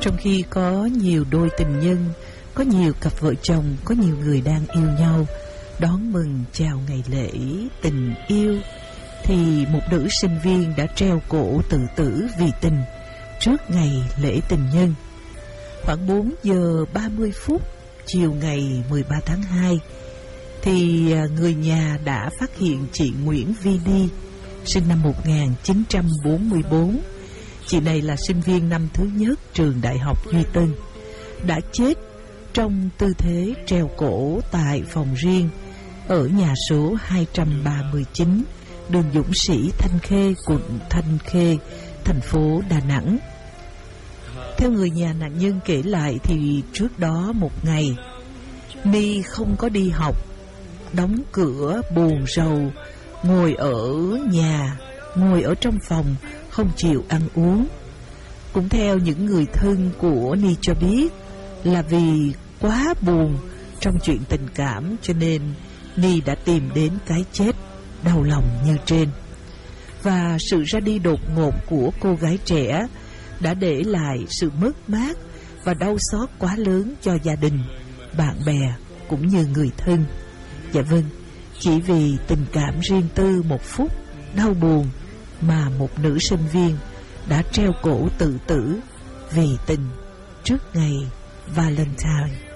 Trong khi có nhiều đôi tình nhân, có nhiều cặp vợ chồng, có nhiều người đang yêu nhau đón mừng chào ngày lễ tình yêu, thì một nữ sinh viên đã treo cổ tự tử vì tình trước ngày lễ tình nhân. Khoảng 4 giờ 30 phút chiều ngày 13 tháng 2 thì người nhà đã phát hiện chị Nguyễn Vi Ni, sinh năm 1944. Chị này là sinh viên năm thứ nhất trường Đại học Duy Tân, đã chết trong tư thế treo cổ tại phòng riêng ở nhà số 239 đường Dũng Sĩ, Thanh Khê, quận Thanh Khê, thành phố Đà Nẵng. Theo người nhà nạn nhân kể lại thì trước đó một ngày, Ni không có đi học, đóng cửa buồn rầu, ngồi ở nhà, ngồi ở trong phòng, không chịu ăn uống. Cũng theo những người thân của Ni cho biết là vì quá buồn trong chuyện tình cảm cho nên Ni đã tìm đến cái chết đau lòng như trên. Và sự ra đi đột ngột của cô gái trẻ đã để lại sự mất mát và đau xót quá lớn cho gia đình, bạn bè cũng như người thân. Dạ vâng, chỉ vì tình cảm riêng tư một phút đau buồn mà một nữ sinh viên đã treo cổ tự tử vì tình trước ngày Valentine.